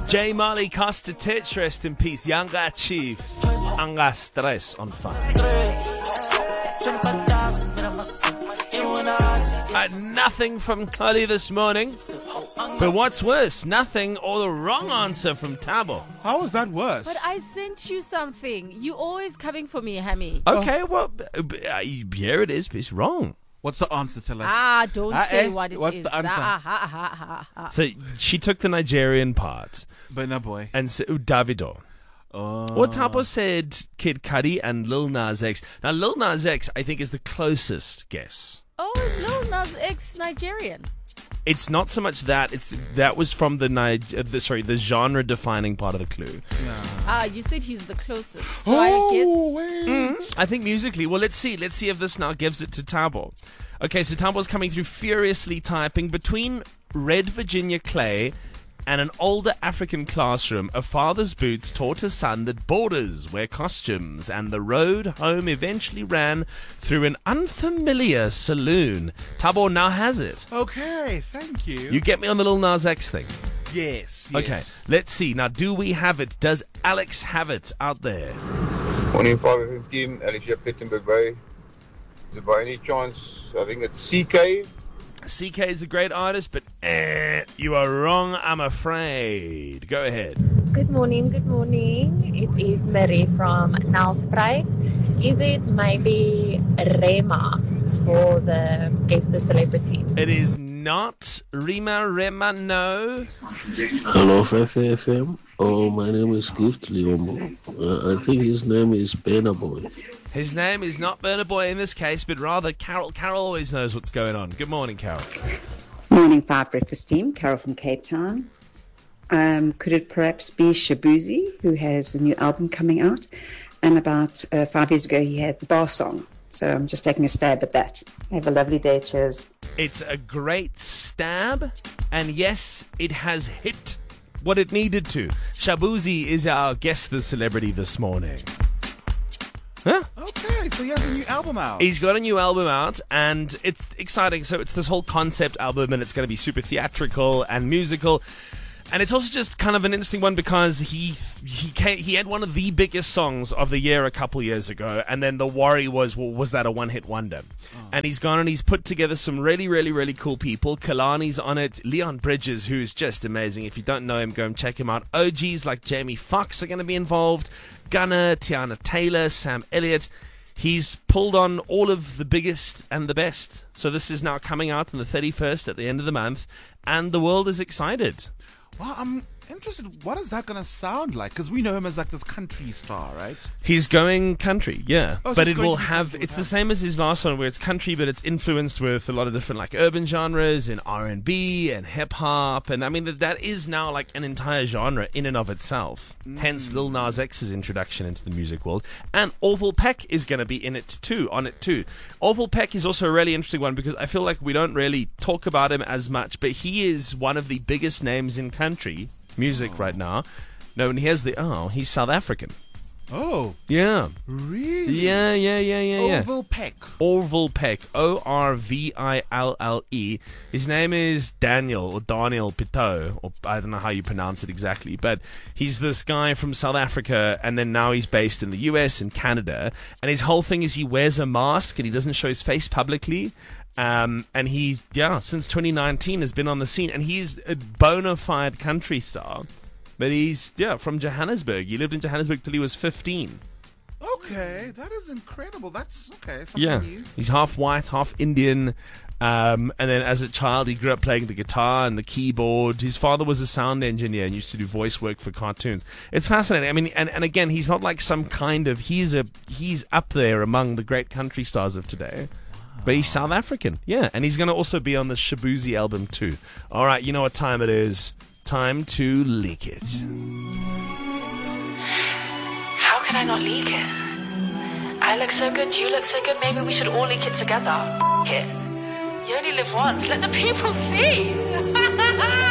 J. Marley Costa Titch, rest in peace. Younger Chief, Anga Stress on fire. Nothing from Chloe this morning. But what's worse, nothing or the wrong answer from Tabo. How is that worse? But I sent you something. You always coming for me, Hammy. Okay, well, here it is, but it's wrong. What's the answer? Tell us. Don't say what it is. What's the answer? So she took the Nigerian part. Burna Boy. And Davido. What Tabo said Kid Cudi and Lil Nas X. Now, Lil Nas X, I think, is the closest guess. Oh, is Lil Nas X Nigerian? It's not so much that. That was from the genre-defining part of the clue. Yeah. You said he's the closest. So I guess. Wait. I think musically. Well, let's see. Let's see if this now gives it to Tabo. Okay, so Tabo's coming through furiously typing between Red Virginia Clay and an older African classroom. A father's boots taught his son that borders wear costumes, and the road home eventually ran through an unfamiliar saloon. Tabo now has it. Okay, thank you. You get me on the Lil Nas X thing? Yes. Okay, let's see. Now, do we have it? Does Alex have it out there? 2515, Alex Plettenberg Bay. Is it by any chance? I think it's CK. CK is a great artist, but you are wrong, I'm afraid. Go ahead. Good morning. It is Mary from Nelspruit. Is it maybe Rema for the Guess the Celebrity? It is not Rema, no. Hello, FFM. Oh, my name is Gift Leombo. I think his name is Burna Boy. His name is not Burna Boy in this case, but rather Carol. Carol always knows what's going on. Good morning, Carol. Morning, Five Breakfast team. Carol from Cape Town. Could it perhaps be Shabuzi, who has a new album coming out? And about 5 years ago, he had the Bar Song. So I'm just taking a stab at that. Have a lovely day. Cheers. It's a great stab, and yes, it has hit what it needed to. Shabuzi is our Guess the Celebrity this morning. Huh? Okay, so he has a new album out. He's got a new album out, and it's exciting. So it's this whole concept album, and it's going to be super theatrical and musical. And it's also just kind of an interesting one because he had one of the biggest songs of the year a couple years ago, and then the worry was, well, was that a one-hit wonder? Oh. And he's gone and he's put together some really, really, really cool people. Kalani's on it. Leon Bridges, who's just amazing. If you don't know him, go and check him out. OGs like Jamie Foxx are going to be involved. Gunner, Tiana Taylor, Sam Elliott. He's pulled on all of the biggest and the best. So this is now coming out on the 31st at the end of the month, and the world is excited. Well, I'm interested. What is that going to sound like? Because we know him as like this country star, right? He's going country, yeah. Oh, so but it will have, it's the same as his last one where it's country, but it's influenced with a lot of different like urban genres and R&B and hip hop. And I mean, that is now like an entire genre in and of itself. Hence Lil Nas X's introduction into the music world. And Orville Peck is going to be on it too. Orville Peck is also a really interesting one because I feel like we don't really talk about him as much, but he is one of the biggest names in country music right now. No, and here's he's South African. Oh. Yeah. Really? Yeah. Orville Peck. Orville Peck. Orville. His name is Daniel Pitto, or I don't know how you pronounce it exactly, but he's this guy from South Africa, and then now he's based in the US and Canada, and his whole thing is he wears a mask and he doesn't show his face publicly. And he, since 2019 has been on the scene, and he's a bona fide country star. But he's, from Johannesburg. He lived in Johannesburg till he was 15. Okay, that is incredible. That's, okay, something new. He's half white, half Indian. And then as a child, he grew up playing the guitar and the keyboard. His father was a sound engineer and used to do voice work for cartoons. It's fascinating. I mean, and again, he's not like some kind of, he's up there among the great country stars of today. But he's South African, and he's going to also be on the Shabuzi album too. All right, you know what time it is. Time to leak it. How could I not leak it? I look so good, you look so good, maybe we should all leak it together. It. You only live once, let the people see.